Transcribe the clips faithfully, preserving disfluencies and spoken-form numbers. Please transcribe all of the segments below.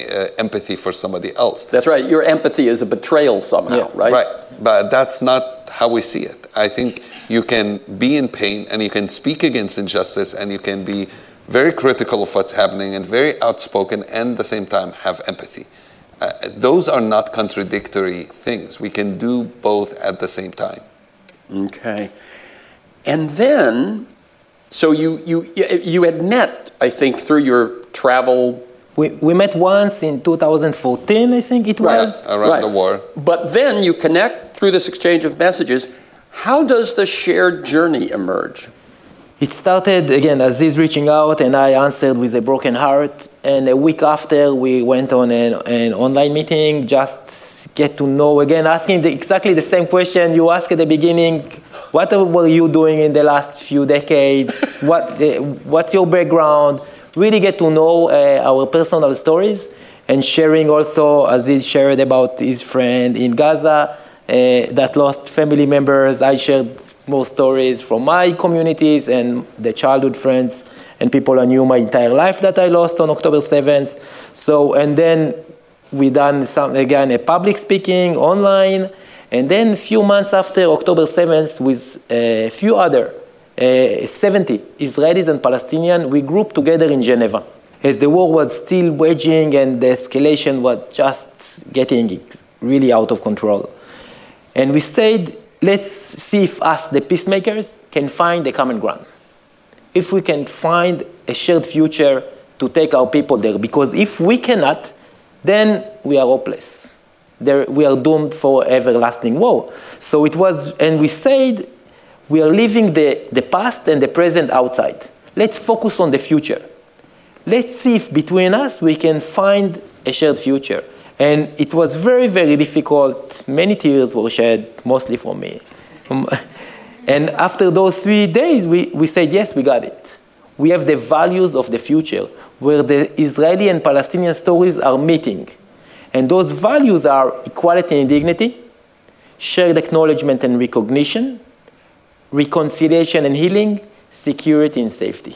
uh, empathy for somebody else. That's right. Your empathy is a betrayal somehow, Yeah. right? Right, but that's not how we see it. I think you can be in pain and you can speak against injustice and you can be very critical of what's happening and very outspoken and at the same time have empathy. Uh, those are not contradictory things. We can do both at the same time. Okay. And then, so you you you had met, I think, through your travel. We, we met once in two thousand fourteen, I think it was. Around Right. the war. But then you connect through this exchange of messages. How does the shared journey emerge? It started, again, Aziz reaching out, and I answered with a broken heart. And a week after, we went on an, an online meeting, just get to know, again, asking the, exactly the same question you asked at the beginning. What were you doing in the last few decades? what, uh, what's your background? Really get to know uh, our personal stories, and sharing also, Aziz shared about his friend in Gaza uh, that lost family members. I shared more stories from my communities and the childhood friends and people I knew my entire life that I lost on October seventh. So, and then we done some, again, a public speaking online. And then a few months after October seventh, with a few other, uh, seventy Israelis and Palestinians, we grouped together in Geneva. As the war was still waging and the escalation was just getting really out of control. And we said, let's see if us, the peacemakers, can find a common ground. If we can find a shared future to take our people there. Because if we cannot, then we are hopeless. There, we are doomed for everlasting war. So it was, and we said, we are leaving the, the past and the present outside. Let's focus on the future. Let's see if between us we can find a shared future. And it was very, very difficult. Many tears were shed, mostly for me. And after those three days, we, we said, yes, we got it. We have the values of the future, where the Israeli and Palestinian stories are meeting. And those values are equality and dignity, shared acknowledgement and recognition, reconciliation and healing, security and safety.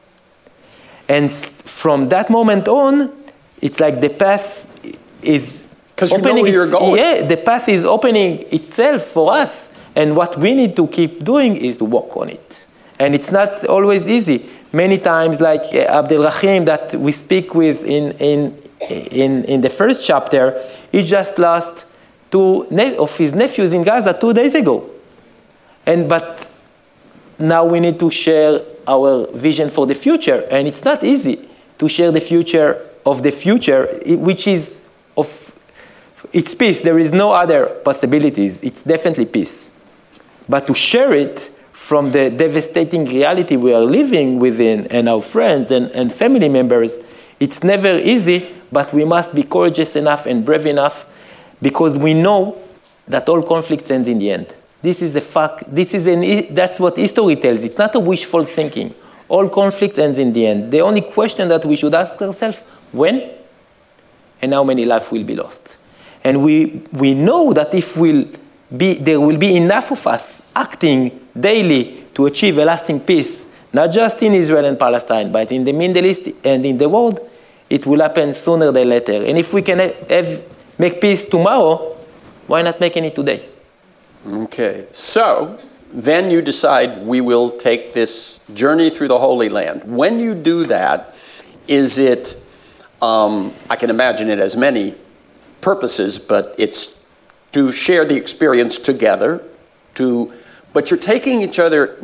And from that moment on, it's like the path is Because you know where you're going. Yeah, the path is opening itself for us. And what we need to keep doing is to work on it. And it's not always easy. Many times, like uh, Abdel Rahim that we speak with in, in, in, in the first chapter, he just lost two ne- of his nephews in Gaza two days ago. And but now we need to share our vision for the future. And it's not easy to share the future of the future, which is of it's peace. There is no other possibilities. It's definitely peace. But to share it from the devastating reality we are living within and our friends and, and family members, it's never easy, but we must be courageous enough and brave enough because we know that all conflicts end in the end. This is a fact. This is an, that's what history tells. It's not a wishful thinking. All conflict ends in the end. The only question that we should ask ourselves, when and how many lives will be lost? And we, we know that if we'll be, there will be enough of us acting daily to achieve a lasting peace, not just in Israel and Palestine, but in the Middle East and in the world, it will happen sooner than later. And if we can have, make peace tomorrow, why not making it today? Okay, so then you decide we will take this journey through the Holy Land. When you do that, is it, um, I can imagine it has many purposes, but it's to share the experience together, to, but you're taking each other,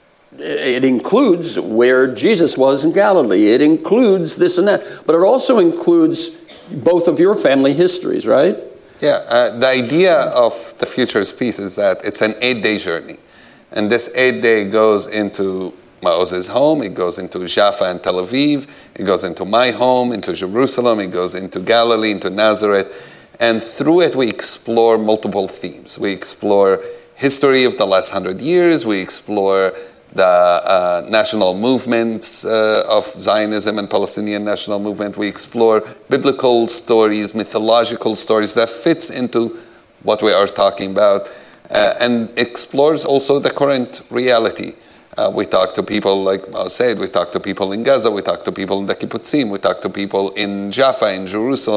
it includes where Jesus was in Galilee, it includes this and that, but it also includes both of your family histories, right? Yeah, uh, the idea of the Future's Peace is that it's an eight-day journey. And this eight-day goes into Maoz's home, it goes into Jaffa and Tel Aviv, it goes into my home, into Jerusalem, it goes into Galilee, into Nazareth. And through it, we explore multiple themes. We explore history of the last hundred years, we explore the uh, national movements uh, of Zionism and Palestinian national movement. We explore biblical stories, mythological stories that fits into what we are talking about, uh, and explores also the current reality. Uh, we talk to people, like I said, we talk to people in Gaza, we talk to people in the Kibbutzim, we talk to people in Jaffa, in Jerusalem.